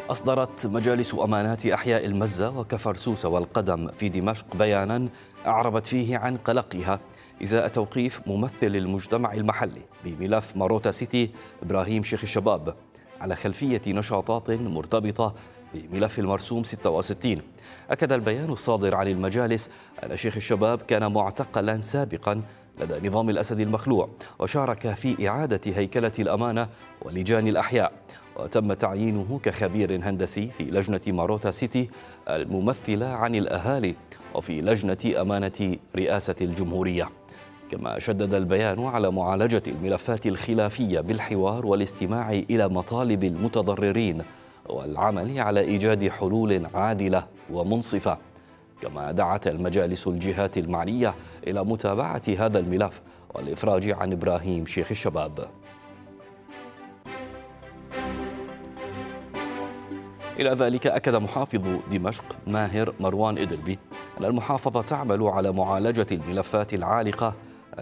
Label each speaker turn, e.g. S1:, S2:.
S1: أصدرت مجالس أمانات أحياء المزة وكفر سوسة والقدم في دمشق بيانا أعربت فيه عن قلقها إزاء توقيف ممثل المجتمع المحلي بملف ماروتا سيتي إبراهيم شيخ الشباب على خلفية نشاطات مرتبطة بملف المرسوم 66. أكد البيان الصادر عن المجالس أن شيخ الشباب كان معتقلا سابقا لدى نظام الأسد المخلوع، وشارك في إعادة هيكلة الأمانة ولجان الأحياء، وتم تعيينه كخبير هندسي في لجنة ماروتا سيتي الممثلة عن الأهالي وفي لجنة أمانة رئاسة الجمهورية. كما شدد البيان على معالجة الملفات الخلافية بالحوار والاستماع إلى مطالب المتضررين والعمل على إيجاد حلول عادلة ومنصفة. كما دعت المجالس الجهات المعنية إلى متابعة هذا الملف والإفراج عن إبراهيم شيخ الشباب. إلى ذلك أكد محافظ دمشق ماهر مروان إدلبي أن المحافظة تعمل على معالجة الملفات العالقة